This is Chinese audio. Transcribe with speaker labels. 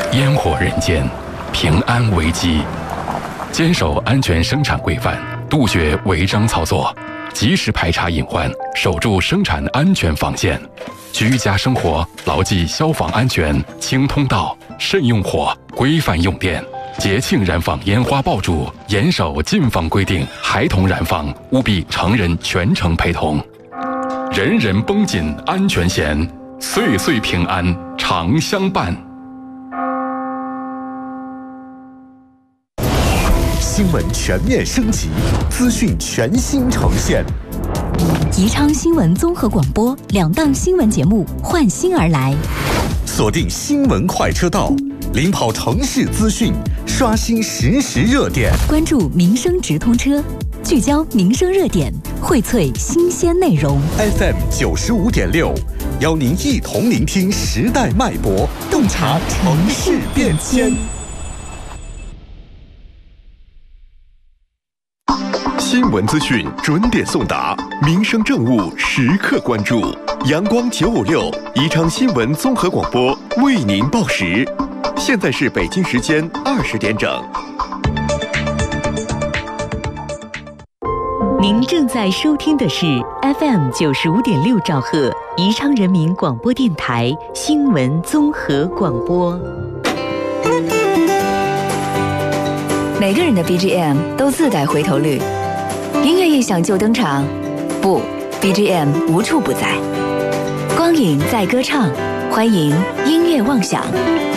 Speaker 1: 烟火人间，平安危机。坚守安全生产规范，杜绝违章操作，及时排查隐患，守住生产安全防线。居家生活牢记消防安全，清通道，慎用火，规范用电。节庆燃放烟花爆竹，严守禁放规定，孩童燃放务必成人全程陪同。人人绷紧安全弦，岁岁平安常相伴。
Speaker 2: 新闻全面升级，资讯全新呈现。
Speaker 3: 宜昌新闻综合广播2档新闻节目换新而来，
Speaker 2: 锁定新闻快车道，领跑城市资讯，刷新实时热点，
Speaker 3: 关注民生直通车，聚焦民生热点，荟萃新鲜内容。
Speaker 2: FM 95.6，邀您一同聆听时代脉搏，洞察城市变迁。
Speaker 4: 新闻资讯准点送达，民生政务时刻关注。阳光956宜昌新闻综合广播为您报时，现在是北京时间20点整。
Speaker 5: 您正在收听的是 FM 95.6兆赫宜昌人民广播电台新闻综合广播。
Speaker 6: 每个人的 BGM 都自带回头率。音乐一响就登场，不 ，BGM 无处不在。光影在歌唱，欢迎音乐妄想。